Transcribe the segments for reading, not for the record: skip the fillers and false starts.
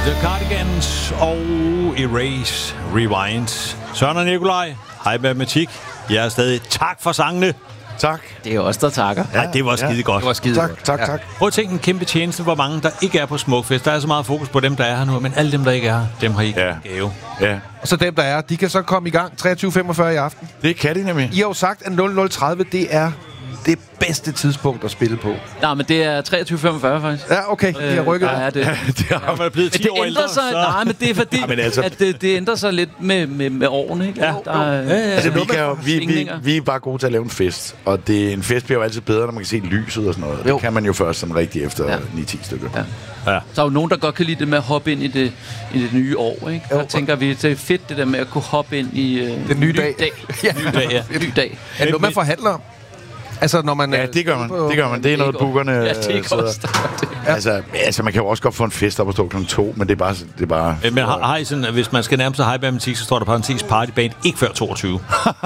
The Cardigans og Erase Rewind. Søren og Nikolaj, hej matematik. Jeg er stadig tak for sangene. Tak. Det er også der takker. Ja, det var skide godt. Det var skide Tak, godt. tak. Prøv at tænke en kæmpe tjeneste, hvor mange der ikke er på Smukfest. Der er så meget fokus på dem, der er her nu, men alle dem, der ikke er her, dem har I en gave. Ja. Og så dem, der er, de kan så komme i gang 23.45 i aften. Det kan de nemlig. I har jo sagt, at 00.30, det er det bedste tidspunkt at spille på. Nej, men det er 23.45 faktisk. Ja, okay. De har rykket. Der er det. Det har Man er blevet 10 Det år ændrer ældre, sig, nej, men det er fordi, altså- at det ændrer sig lidt med årene, ikke? Ja. Altså, svingninger. vi er bare gode til at lave en fest. Og en fest bliver jo altid bedre, når man kan se lyset og sådan noget. Jo. Det kan man jo først sådan rigtig efter 9-10 stykker. Ja. Ja. Så er jo nogen, der godt kan lide det med at hoppe ind i det nye år, ikke? Der tænker vi, det er fedt det der med at kunne hoppe ind i Den nye dag. Ja. Ny dag. Er det noget, man forhandler om? Altså, når man... Ja, det gør man. Det gør man. Det er noget, bookerne Ja, det er sidder. også Altså, man kan jo også godt få en fest op og stå kl. 2, men det er bare... Men har I sådan, at hvis man skal nærme sig high matematik, så står der parentes partyband ikke før 22.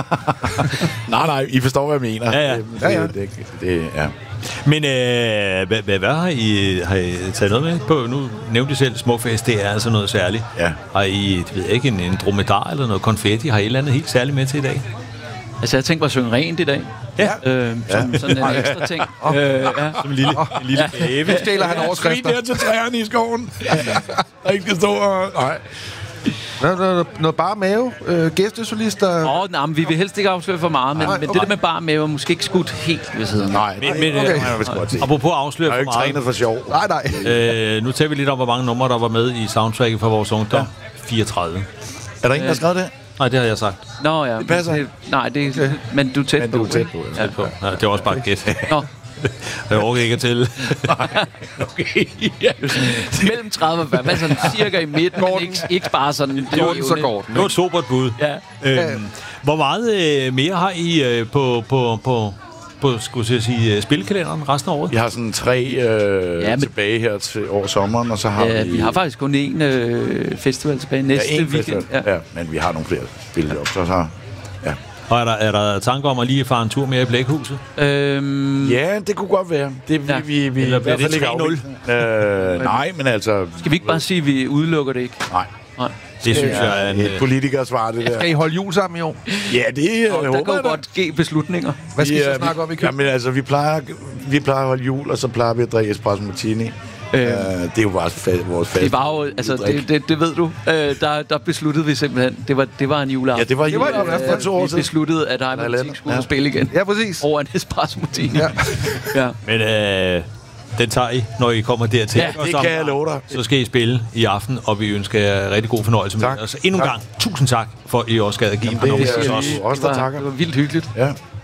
Nej, I forstår, hvad jeg mener. Ja. Ja. Men hvad har I taget noget med på? Nu nævnte I selv Smukfest, det er altså noget særligt. Ja. Har I, ved jeg ikke, en dromedar eller noget konfetti? Har I et eller andet helt særligt med til i dag? Altså, jeg tænkte mig at synge rent i dag. Ja. Som sådan en ekstra ting. Som en lille gave. Nu stjæler han overskrifter. Skrig der til træerne i skoven. Og ikke skal stå og... Nej. Noget bare mave. Gæstesolister. Nej, men vi vil helst ikke afsløre for meget, men det der med bare mave er måske ikke skudt helt ved siden. Nej, Men, Okay. apropos afsløre jeg er jo for ikke trænet meget. for sjov. Nej. Nu tager vi lidt om, hvor mange numre, der var med i soundtracket for vores ungdom. 34. Er der ingen, der har skrevet det? Nej, det har jeg sagt. Nå ja. Det passer. Nej, det er... Men du er tæt Men på. du er tæt ikke? på, ja. Ja, det var også bare et gæt. Nå, Jeg overgår ikke til. Okay, ja. mellem 30 og 40. Hvad sådan cirka i midten, men ikke bare sådan... Går den, så går den. Det var et sobert bud. Ja. Hvor meget mere har I på skulle jeg sige, spillekalenderen resten af året? Vi har sådan 3 men- tilbage her til over sommeren, og så har Vi har faktisk kun én festival tilbage næste en weekend. festival. Ja, men vi har nogle flere spil op, så ja. Og er der tanker om at lige fare en tur mere i Blækhuset? Ja, det kunne godt være. Det Ja. vi Eller i hvert fald bliver ikke det afvise. Nej, men altså... Skal vi ikke bare sige, at vi udelukker det ikke? Nej. Nej. Det synes jeg er en... Et politikersvar, det der. Skal I holde jul sammen i år? Ja, det Og der håber kan jo jeg da. godt ske beslutninger. Hvad skal I så snakke om i køben? Jamen altså, vi plejer at holde jul, og så plejer vi at drikke espresso martini. Det er jo bare vores fast. Det var jo, altså, det ved du. Der besluttede vi simpelthen, det var en juleaften. Ja, det var juleaften for 2 år Vi siden. besluttede, at Heimann Musik skulle spille igen. Ja, præcis. Over en espresso martini. Ja. Ja. Men den tager I, når I kommer dertil. Ja, det kan jeg love dig. Så skal I spille i aften, og vi ønsker jer rigtig god fornøjelse med Tak. det. Og så endnu en gang, tusind tak, for at I også gad at give en fornøjelse det til er os. også der takker. Det var vildt hyggeligt. Ja.